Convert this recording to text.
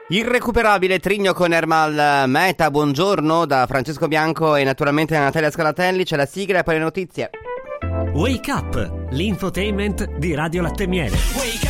Irrecuperabile Trigno con Ermal Meta, buongiorno da Francesco Bianco e naturalmente da Natalia Scalatelli. C'è la sigla e poi le notizie. Wake Up, l'infotainment di Radio Latte Miele.